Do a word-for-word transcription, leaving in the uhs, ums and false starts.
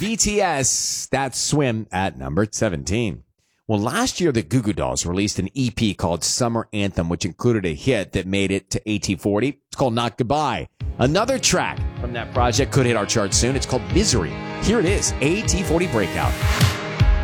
B T S, that's Swim at number seventeen. Well, last year, the Goo Goo Dolls released an E P called Summer Anthem, which included a hit that made it to A T forty. It's called Not Goodbye. Another track from that project could hit our charts soon. It's called Misery. Here it is, A T forty Breakout.